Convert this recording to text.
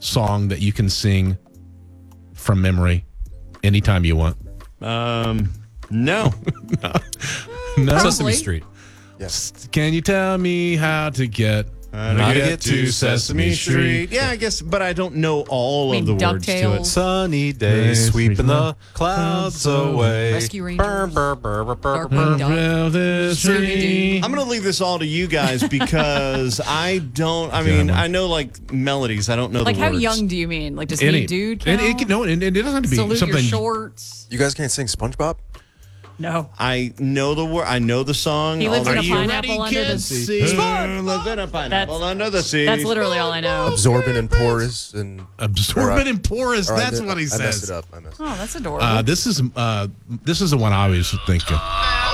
song that you can sing from memory anytime you want? No. No. Sesame Street. Yes. Can you tell me how to get to Sesame Street. Yeah, I guess, but I don't know all I of mean, the words to it. DuckTales. Sunny day, sweeping the clouds away. Rescue Rangers. Darkwing Duck. Scooby-Doo. I'm going to leave this all to you guys because I don't, I mean, I know like melodies. I don't know Like the how words. young do you mean? Like does Any Hey Dude and count? it doesn't have to be Salute something. your shorts. You guys can't sing SpongeBob? No. I know the word. I know the song. He lives in a Are you pineapple ready, under the kids? sea. Lives in a pineapple under the sea. That's literally all I know. Absorbent and porous and Absorbent and porous. Or I That's did- what he I messed says. it up. Oh, that's adorable. This is the one I always think of.